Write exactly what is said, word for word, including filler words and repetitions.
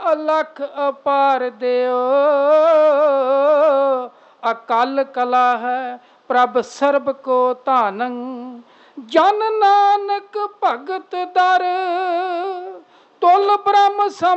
अलख अपार देओ। अकाल कला है प्रभ सर्ब को धानं। जन नानक भगत दर तुल ब्रह्म सम